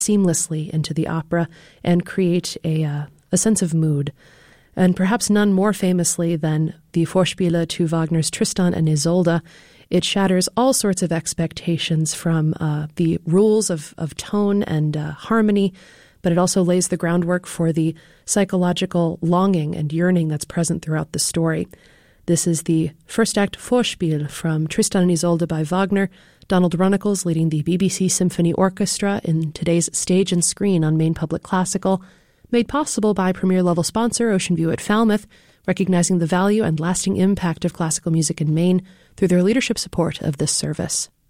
seamlessly into the opera and create a sense of mood. And perhaps none more famously than the Vorspiele to Wagner's Tristan and Isolde. It shatters all sorts of expectations from the rules of tone and harmony, but it also lays the groundwork for the psychological longing and yearning that's present throughout the story. This is the first act Vorspiel from Tristan and Isolde by Wagner. Donald Runnicles leading the BBC Symphony Orchestra in today's Stage and Screen on Maine Public Classical, made possible by premier-level sponsor Ocean View at Falmouth, recognizing the value and lasting impact of classical music in Maine through their leadership support of this service.